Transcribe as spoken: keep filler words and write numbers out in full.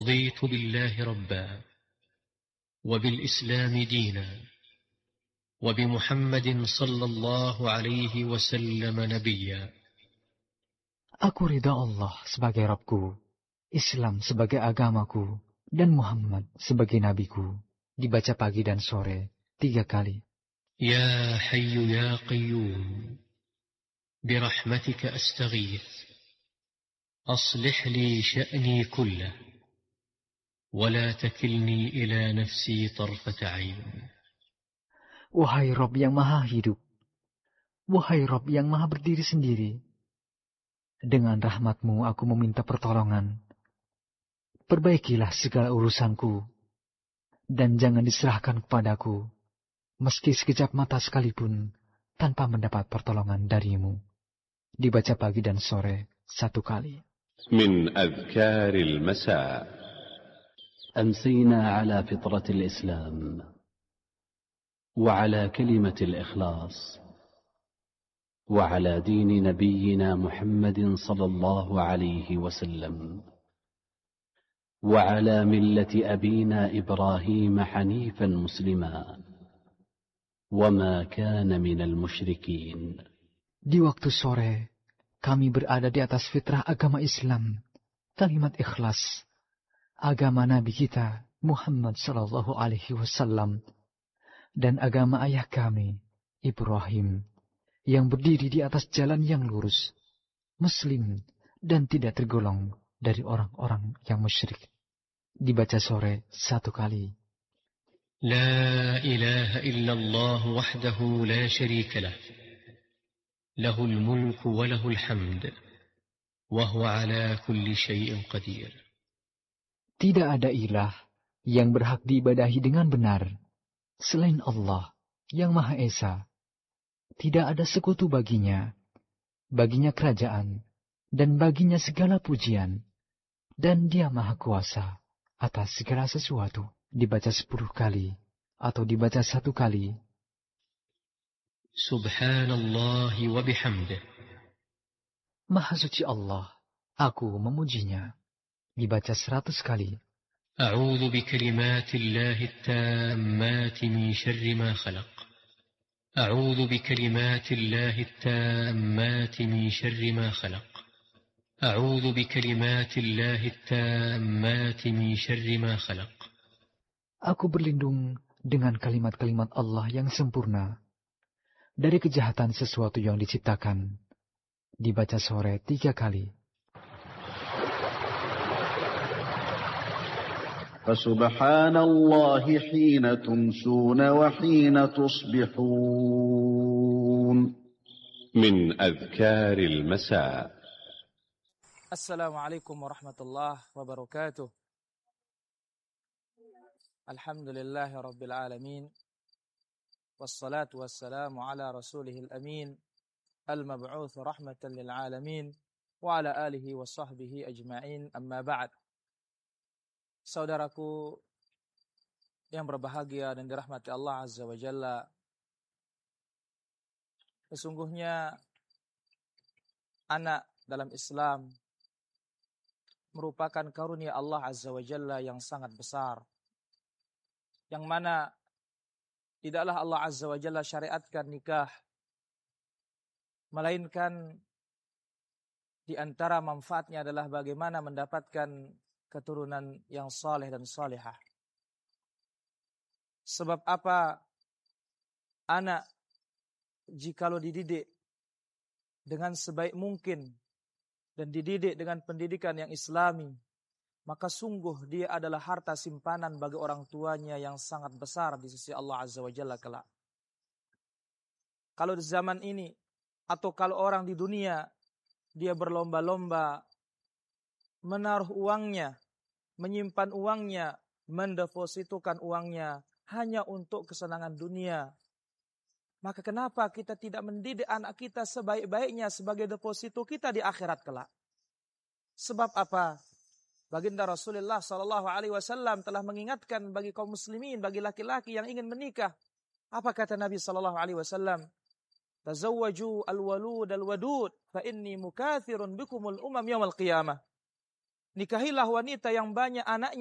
رضيت بالله ربا وبالإسلام دينا وبمحمد صلى الله عليه وسلم نبيا. Aku ridha Allah sebagai Rabbku, Islam sebagai agamaku, dan Muhammad sebagai nabiku. Dibaca pagi dan sore tiga kali. Ya Hayyu Ya Qayyum, birahmatika astaghith, aslih li sya'ni kullah, wala takilni ila nafsi tarfata ain. Wahai Rabb yang maha hidup, wahai Rabb yang maha berdiri sendiri, dengan rahmatmu aku meminta pertolongan. Perbaikilah segala urusanku, dan jangan diserahkan kepadaku, meski sekejap mata sekalipun, tanpa mendapat pertolongan darimu. Dibaca pagi dan sore satu kali. من أذكار المساء. أمسينا على فطرة الإسلام وعلى كلمة الإخلاص وعلى دين نبينا محمد صلى الله عليه وسلم وعلى ملة أبينا إبراهيم حنيفا مسلما وما كان من المشركين. Di waktu sore, kami berada di atas fitrah agama Islam, kalimat ikhlas, agama Nabi kita Muhammad sallallahu alaihi wasallam, dan agama ayah kami Ibrahim, yang berdiri di atas jalan yang lurus, Muslim, dan tidak tergolong dari orang-orang yang musyrik. Dibaca sore satu kali. La ilaha illallah wahdahu la syarika lah, lahul mulku wa lahul hamd, wa huwa ala kulli syai'in qadir. Tidak ada ilah yang berhak diibadahi dengan benar selain Allah yang Maha Esa. Tidak ada sekutu baginya, baginya kerajaan, dan baginya segala pujian, dan Dia Maha Kuasa atas segala sesuatu. Dibaca sepuluh kali, atau dibaca satu kali. Subhanallah wa bihamdih. Maha suci Allah, aku memujinya. Dibaca seratus kali. A'udzu bikalimatillahi at-tammati min syarri ma khalaq. A'udzu bikalimatillahi at-tammati min syarri ma khalaq. A'udzu bikalimatillahi at-tammati min syarri ma khalaq. Aku berlindung dengan kalimat-kalimat Allah yang sempurna dari kejahatan sesuatu yang diciptakan. Dibaca sore tiga kali. Fasubhanallahi hina tumsuna wa hina tusbihun. من أذكار المساء. Assalamualaikum warahmatullahi wabarakatuh. Alhamdulillahi rabbil alamin. Wassalatu wassalamu ala rasulihil amin, al-mab'uth rahmatan lil alamin, wa ala alihi wa sahbihi ajma'in, amma ba'd. Saudaraku yang berbahagia dan dirahmati Allah Azza wa Jalla, sesungguhnya anak dalam Islam merupakan karunia Allah Azza wa Jalla yang sangat besar, yang mana tidaklah Allah Azza wa Jalla syariatkan nikah, melainkan di antara manfaatnya adalah bagaimana mendapatkan keturunan yang saleh dan salihah. Sebab apa? Anak jikalau dididik dengan sebaik mungkin dan dididik dengan pendidikan yang islami, maka sungguh dia adalah harta simpanan bagi orang tuanya yang sangat besar di sisi Allah Azza wa Jalla kelak. Kalau di zaman ini, atau kalau orang di dunia, dia berlomba-lomba menaruh uangnya, menyimpan uangnya, mendepositokan uangnya hanya untuk kesenangan dunia, maka kenapa kita tidak mendidik anak kita sebaik-baiknya sebagai deposito kita di akhirat kelak? Sebab apa? Baginda Rasulullah sallallahu alaihi wasallam telah mengingatkan bagi kaum muslimin, bagi laki-laki yang ingin menikah. Apa kata Nabi sallallahu alaihi wasallam? Tazawwaju al-walud al-wadud fa inni mukathirun bikumul umam yaumil qiyamah. Nikahilah wanita yang banyak anaknya.